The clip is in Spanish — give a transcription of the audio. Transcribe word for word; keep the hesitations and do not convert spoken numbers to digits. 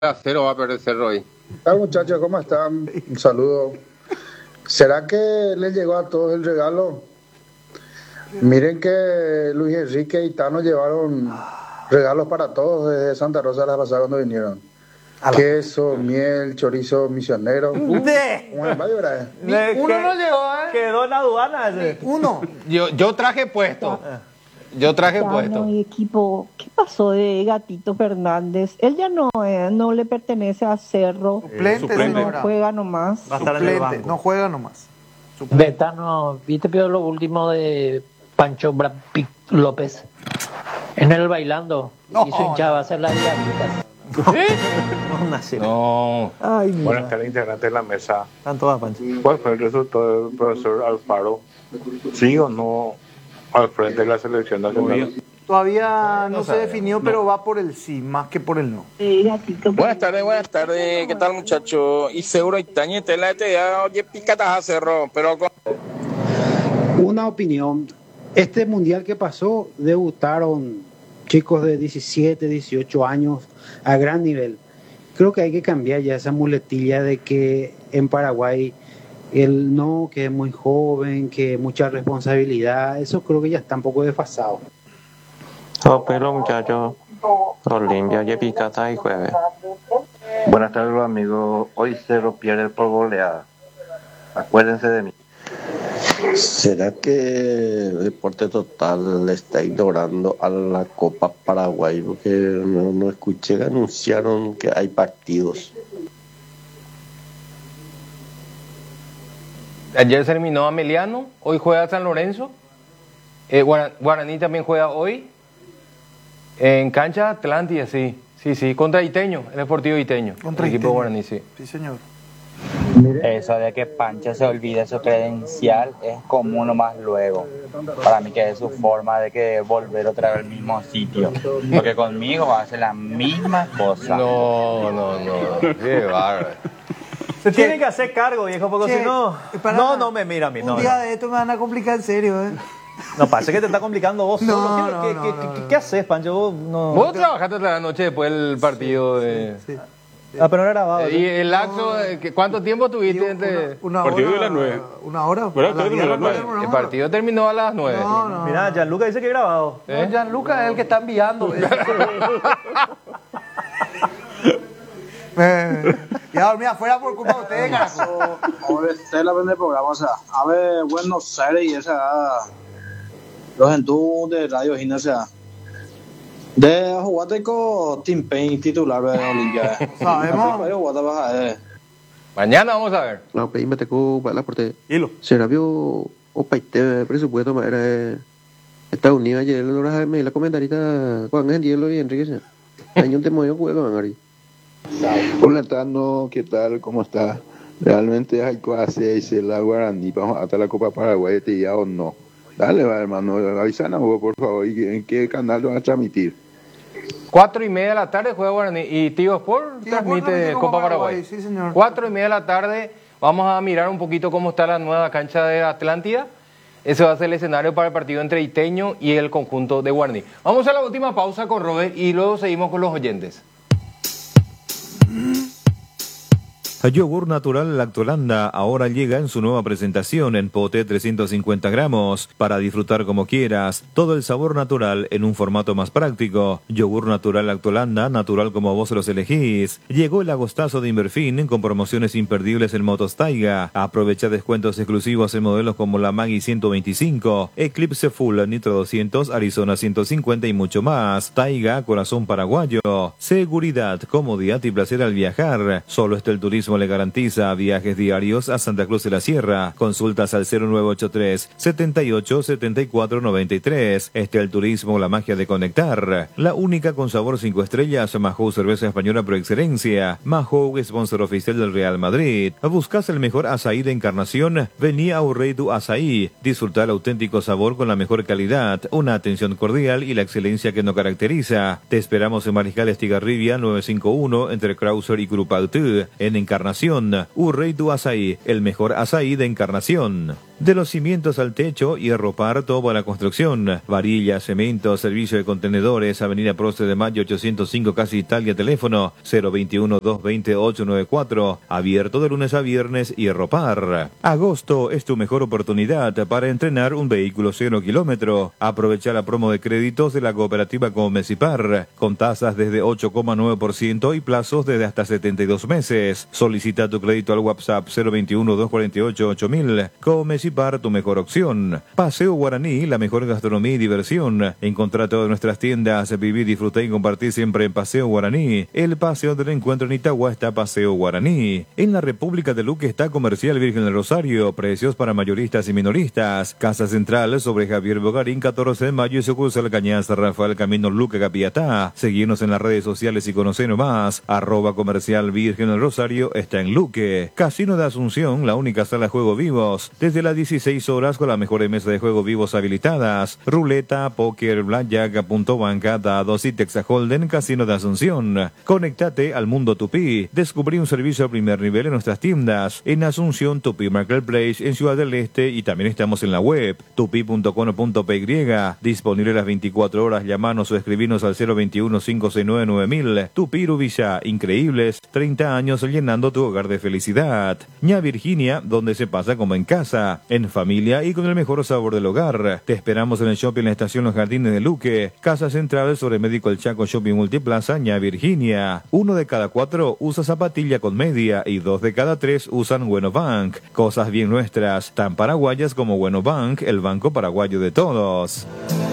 A cero va a perder Cerro hoy. Hola muchachos, ¿cómo están? Un saludo. ¿Será que les llegó a todos el regalo? Miren que Luis Enrique y Tano llevaron regalos para todos desde Santa Rosa la pasada cuando vinieron. Queso, miel, chorizo misionero. De. ¿Cómo es? ¿Vale, verdad? Ni uno no llegó, ¿eh? Quedó en aduana ese. Uno. Yo, yo traje puesto. Yo traje Tano puesto. y equipo, ¿qué pasó de Gatito Fernández? Él ya no, eh, no le pertenece a Cerro. Suplente, No señora. juega nomás. Va a estar en el Suplente, banco. no juega nomás. Betano, ¿viste pero lo último de Pancho Brad Pitt López? En el bailando. No. Y su hinchada va a ser la diablitas. No nace. No. Ay, mira. Buenas tardes, integrantes de la mesa. Tanto va, Pancho. ¿Cuál fue el resultado del profesor Alfaro? ¿Sí o no al frente de la selección nacional? Todavía no, No se sabe, definió, no. pero va por el sí, más que por el no. De Gatito Buenas tardes, buenas tardes. ¿Qué tal, muchachos? Y seguro Itañe te la te ya oye picatas a cerro, pero con... Una opinión. Este mundial que pasó, debutaron chicos de diecisiete, dieciocho años a gran nivel. Creo que hay que cambiar ya esa muletilla de que en Paraguay el no, que es muy joven, que mucha responsabilidad. Eso creo que ya está un poco desfasado. Oh, pero muchachos, Olimpia, ya picata y jueves. Buenas tardes, los amigos. Hoy Cerro pierde por goleada. Acuérdense de mí. ¿Será que Deporte Total le está ignorando a la Copa Paraguay? Porque no, no escuché que anunciaron que hay partidos. Ayer terminó Ameliano, hoy juega San Lorenzo. Eh, Guara- Guaraní también juega hoy. En cancha Atlántida, sí. Sí, sí, contra Iteño, el Deportivo Iteño. Contra el equipo Iteño. Guaraní, sí. Sí, señor. Eso de que Pancho se olvide su credencial es común nomás luego. Para mí que es su forma de que volver otra vez al mismo sitio. Porque conmigo hace la misma cosa. No, no, no. Qué bárbaro. Se tiene que hacer cargo, viejo, porque Che, si no. para- No, no me mira a mí. Un No, día no. de esto me van a complicar en serio, ¿eh? No, parece que te está complicando vos No, solo. ¿Qué, no, qué- no, qué- no, qué- no. qué haces, Pancho? Vos no. Vos trabajaste hasta la noche después del partido de... Sí. Ah, pero no era grabado. Y el laxo, eh, ¿cuánto tiempo tuviste entre...? Una Partido hora. de las nueve. Una hora. ¿Verdad? A las Todo diez de las de la nueve. noche, El partido terminó a las nueve. No, no. Mira, Gianluca dice que es grabado. ¿Eh? No, Gianluca es el que está enviando. Eh, ya dormí afuera por culpa de ustedes, carajo. Ahora usted la vende el programa, o sea, a ver, Buenos Aires y esa, los entú de Radio Gina, o sea, de jugar con Team Pain titular de Olimpia. Sabemos. Mañana vamos a ver. La P I me tocó para la porte. Hilo. ¿Será vio o paite presupuesto para era Estados Unidos ayer lo hora me la comentarita Juan Angelo y Enrique. Año te movió juego Mangari. Hola Tano, ¿qué tal? ¿Cómo estás? Realmente hay que hacer la Guaraní, vamos hasta la Copa Paraguay este día o no. Dale, va, hermano, avísanos vos, por favor, ¿y en qué canal lo van a transmitir? Cuatro y media de la tarde juega Guaraní y Tigo Sport Tigo Sport transmite transmite Copa Copa Paraguay. Paraguay, sí, señor. Cuatro y media de la tarde vamos a mirar un poquito cómo está la nueva cancha de Atlántida. Ese va a ser el escenario para el partido entre Iteño y el conjunto de Guaraní. Vamos a la última pausa con Robert y luego seguimos con los oyentes. Yogur natural Lactolanda ahora llega en su nueva presentación en pote trescientos cincuenta gramos para disfrutar como quieras. Todo el sabor natural en un formato más práctico. Yogur natural Lactolanda, natural como vos los elegís. Llegó el agostazo de Inverfin con promociones imperdibles en motos Taiga. Aprovecha descuentos exclusivos en modelos como la Maggi ciento veinticinco, Eclipse Full Nitro doscientos, Arizona ciento cincuenta y mucho más. Taiga, corazón paraguayo. Seguridad, comodidad y placer al viajar. Solo está el turismo le garantiza viajes diarios a Santa Cruz de la Sierra. Consultas al cero nueve ocho tres, setenta y ocho, setenta y cuatro noventa y tres. Este el turismo, la magia de conectar. La única con sabor cinco estrellas, Mahou cerveza española por excelencia. Mahou, sponsor oficial del Real Madrid. ¿Buscas el mejor azaí de Encarnación? Vení a Urreitu Azaí. Disfrutar auténtico sabor con la mejor calidad, una atención cordial y la excelencia que nos caracteriza. Te esperamos en Mariscal Estigarribia nueve cinco uno entre Krauser y Grupautú. En Encarnación Encarnación. Urrey tu Azaí, el mejor azaí de Encarnación. De los cimientos al techo, Hierro Parto para la construcción. Varilla, cemento, servicio de contenedores, Avenida Prócer de Mayo ochocientos cinco, Casa Italia, teléfono cero veintiuno, doscientos veinte, ochocientos noventa y cuatro. Abierto de lunes a viernes, Hierro Par. Agosto es tu mejor oportunidad para entrenar un vehículo cero kilómetro. Aprovecha la promo de créditos de la cooperativa Comecipar, con tasas desde ocho coma nueve por ciento y plazos desde hasta setenta y dos meses. Solicita tu crédito al WhatsApp cero veintiuno, doscientos cuarenta y ocho, ocho mil. Comecipar, tu mejor opción. Paseo Guaraní, la mejor gastronomía y diversión. Encontrá todas nuestras tiendas, vivir, disfrutar y compartir siempre en Paseo Guaraní. El paseo del encuentro en Itagua está Paseo Guaraní. En la República de Luque está Comercial Virgen del Rosario, precios para mayoristas y minoristas. Casa Central sobre Javier Bogarín, catorce de mayo y sucursal Cañas Rafael Camino Luque Capiatá. Seguirnos en las redes sociales y conocernos más. Arroba Comercial Virgen del Rosario está en Luque. Casino de Asunción, la única sala de juego vivos. Desde las dieciséis horas con la mejor mesa de juego vivos habilitadas. Ruleta, póker, blackjack, punto banca, dados y Texas Holden, Casino de Asunción. Conéctate al mundo Tupí. Descubrí un servicio a primer nivel en nuestras tiendas. En Asunción, Tupí Marketplace, en Ciudad del Este, y también estamos en la web tupi punto com punto pe y. Disponible las veinticuatro horas. Llamanos o escribinos al cero veintiuno, cinco seis nueve, nueve mil. Tupí Rubilla, increíbles treinta años llenando tu hogar de felicidad. Ña Virginia, donde se pasa como en casa, en familia y con el mejor sabor del hogar. Te esperamos en el shopping en la estación Los Jardines de Luque. Casa Central sobre Médico El Chaco Shopping Multiplaza, Ña Virginia. Uno de cada cuatro usa zapatilla con media y dos de cada tres usan Bueno Bank. Cosas bien nuestras, tan paraguayas como Bueno Bank, el banco paraguayo de todos.